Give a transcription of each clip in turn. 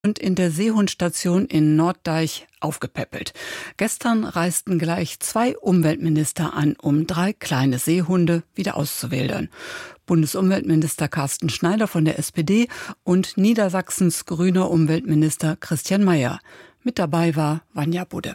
und in der Seehundstation in Norddeich aufgepäppelt. Gestern reisten gleich 2 Umweltminister an, um 3 kleine Seehunde wieder auszuwildern. Bundesumweltminister Carsten Schneider von der SPD und Niedersachsens grüner Umweltminister Christian Mayer. Mit dabei war Vanja Budde.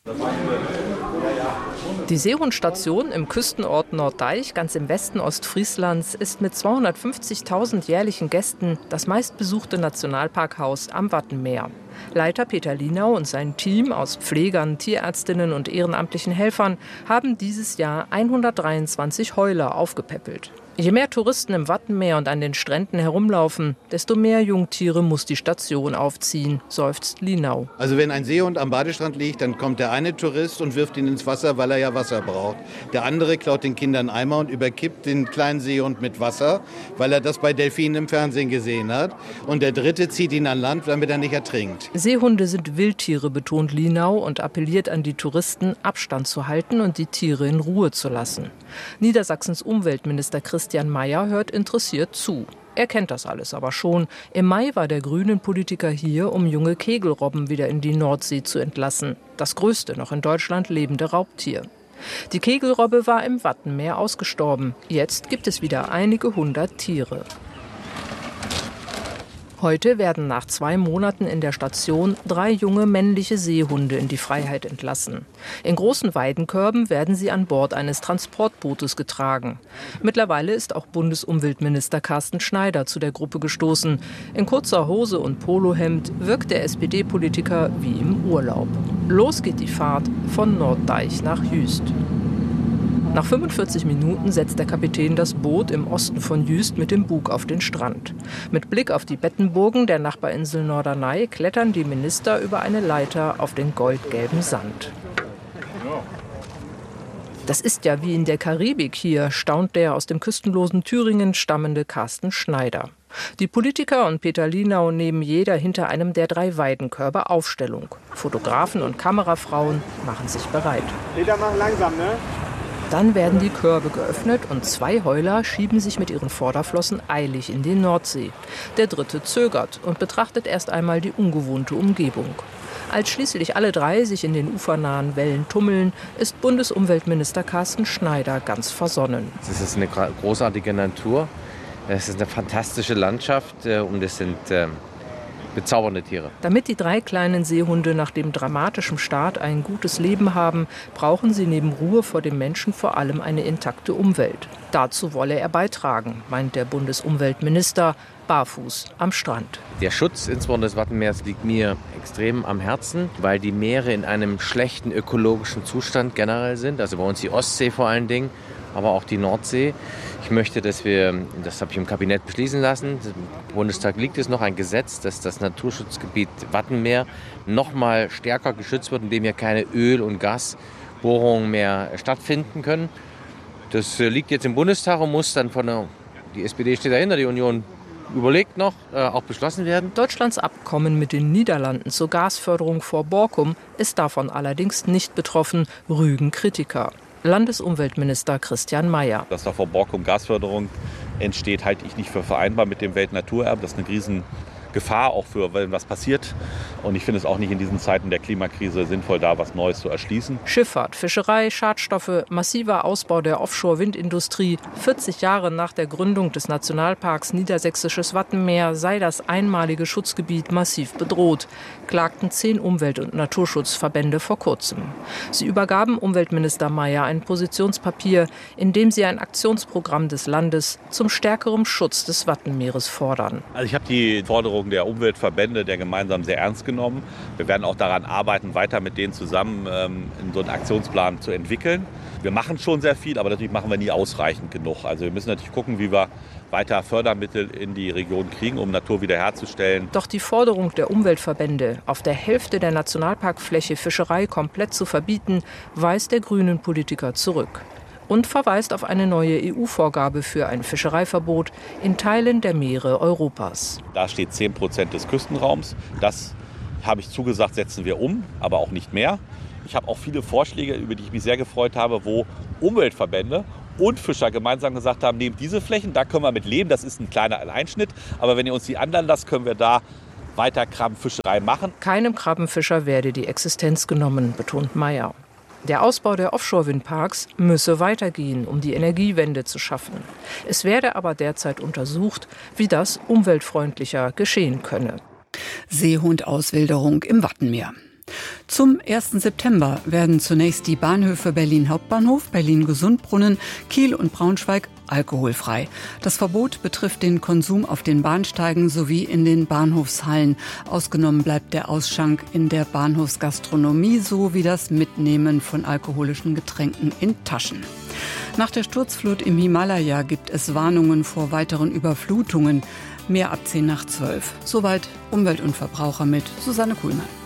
Die Seehundstation im Küstenort Norddeich, ganz im Westen Ostfrieslands, ist mit 250.000 jährlichen Gästen das meistbesuchte Nationalparkhaus am Wattenmeer. Leiter Peter Linau und sein Team aus Pflegern, Tierärztinnen und ehrenamtlichen Helfern haben dieses Jahr 123 Heuler aufgepäppelt. Je mehr Touristen im Wattenmeer und an den Stränden herumlaufen, desto mehr Jungtiere muss die Station aufziehen, seufzt Linau. Also wenn ein Seehund am Badestrand liegt, dann kommt der eine Tourist und wirft ihn ins Wasser, weil er ja Wasser braucht. Der andere klaut den Kindern Eimer und überkippt den kleinen Seehund mit Wasser, weil er das bei Delfinen im Fernsehen gesehen hat. Und der dritte zieht ihn an Land, damit er nicht ertrinkt. Seehunde sind Wildtiere, betont Linau und appelliert an die Touristen, Abstand zu halten und die Tiere in Ruhe zu lassen. Niedersachsens Umweltminister Christian Mayer hört interessiert zu. Er kennt das alles aber schon. Im Mai war der Grünen-Politiker hier, um junge Kegelrobben wieder in die Nordsee zu entlassen. Das größte noch in Deutschland lebende Raubtier. Die Kegelrobbe war im Wattenmeer ausgestorben. Jetzt gibt es wieder einige 100 Tiere. Heute werden nach 2 Monaten in der Station 3 junge männliche Seehunde in die Freiheit entlassen. In großen Weidenkörben werden sie an Bord eines Transportbootes getragen. Mittlerweile ist auch Bundesumweltminister Carsten Schneider zu der Gruppe gestoßen. In kurzer Hose und Polohemd wirkt der SPD-Politiker wie im Urlaub. Los geht die Fahrt von Norddeich nach Jüst. Nach 45 Minuten setzt der Kapitän das Boot im Osten von Jüst mit dem Bug auf den Strand. Mit Blick auf die Bettenburgen der Nachbarinsel Norderney klettern die Minister über eine Leiter auf den goldgelben Sand. Das ist ja wie in der Karibik hier, staunt der aus dem küstenlosen Thüringen stammende Carsten Schneider. Die Politiker und Peter Linau nehmen jeder hinter einem der 3 Weidenkörbe Aufstellung. Fotografen und Kamerafrauen machen sich bereit. Peter, mach langsam, ne? Dann werden die Körbe geöffnet und 2 Heuler schieben sich mit ihren Vorderflossen eilig in die Nordsee. Der dritte zögert und betrachtet erst einmal die ungewohnte Umgebung. Als schließlich alle 3 sich in den ufernahen Wellen tummeln, ist Bundesumweltminister Carsten Schneider ganz versonnen. Es ist eine großartige Natur, es ist eine fantastische Landschaft und es sind bezaubernde Tiere. Damit die 3 kleinen Seehunde nach dem dramatischen Start ein gutes Leben haben, brauchen sie neben Ruhe vor dem Menschen vor allem eine intakte Umwelt. Dazu wolle er beitragen, meint der Bundesumweltminister, barfuß am Strand. Der Schutz insbesondere des Wattenmeers liegt mir extrem am Herzen, weil die Meere in einem schlechten ökologischen Zustand generell sind. Also bei uns die Ostsee vor allen Dingen, aber auch die Nordsee. Ich möchte, dass wir, das habe ich im Kabinett beschließen lassen, im Bundestag liegt es noch ein Gesetz, dass das Naturschutzgebiet Wattenmeer noch mal stärker geschützt wird, indem hier keine Öl- und Gasbohrungen mehr stattfinden können. Das liegt jetzt im Bundestag und muss dann die SPD steht dahinter, die Union überlegt noch, auch beschlossen werden. Deutschlands Abkommen mit den Niederlanden zur Gasförderung vor Borkum ist davon allerdings nicht betroffen, rügen Kritiker. Landesumweltminister Christian Mayer. Dass da vor Borkum Gasförderung entsteht, halte ich nicht für vereinbar mit dem Weltnaturerbe. Das ist eine Riesengefahr, auch für, wenn was passiert. Und ich finde es auch nicht in diesen Zeiten der Klimakrise sinnvoll, da was Neues zu erschließen. Schifffahrt, Fischerei, Schadstoffe, massiver Ausbau der Offshore-Windindustrie. 40 Jahre nach der Gründung des Nationalparks Niedersächsisches Wattenmeer sei das einmalige Schutzgebiet massiv bedroht, klagten 10 Umwelt- und Naturschutzverbände vor kurzem. Sie übergaben Umweltminister Mayer ein Positionspapier, in dem sie ein Aktionsprogramm des Landes zum stärkeren Schutz des Wattenmeeres fordern. Also ich habe die Forderungen der Umweltverbände, der gemeinsam sehr ernst genommen. Wir werden auch daran arbeiten, weiter mit denen zusammen so einen Aktionsplan zu entwickeln. Wir machen schon sehr viel, aber natürlich machen wir nie ausreichend genug. Also wir müssen natürlich gucken, wie wir weiter Fördermittel in die Region kriegen, um Natur wiederherzustellen. Doch die Forderung der Umweltverbände, auf der Hälfte der Nationalparkfläche Fischerei komplett zu verbieten, weist der Grünen-Politiker zurück. Und verweist auf eine neue EU-Vorgabe für ein Fischereiverbot in Teilen der Meere Europas. Da steht 10% des Küstenraums. Das habe ich zugesagt, setzen wir um, aber auch nicht mehr. Ich habe auch viele Vorschläge, über die ich mich sehr gefreut habe, wo Umweltverbände und Fischer gemeinsam gesagt haben, nehmt diese Flächen, da können wir mit leben, das ist ein kleiner Einschnitt. Aber wenn ihr uns die anderen lasst, können wir da weiter Krabbenfischerei machen. Keinem Krabbenfischer werde die Existenz genommen, betont Meyer. Der Ausbau der Offshore-Windparks müsse weitergehen, um die Energiewende zu schaffen. Es werde aber derzeit untersucht, wie das umweltfreundlicher geschehen könne. Seehundauswilderung im Wattenmeer. Zum 1. September werden zunächst die Bahnhöfe Berlin Hauptbahnhof, Berlin Gesundbrunnen, Kiel und Braunschweig alkoholfrei. Das Verbot betrifft den Konsum auf den Bahnsteigen sowie in den Bahnhofshallen. Ausgenommen bleibt der Ausschank in der Bahnhofsgastronomie sowie das Mitnehmen von alkoholischen Getränken in Taschen. Nach der Sturzflut im Himalaya gibt es Warnungen vor weiteren Überflutungen. Mehr ab 10 nach 12. Soweit Umwelt und Verbraucher mit Susanne Kuhlmann.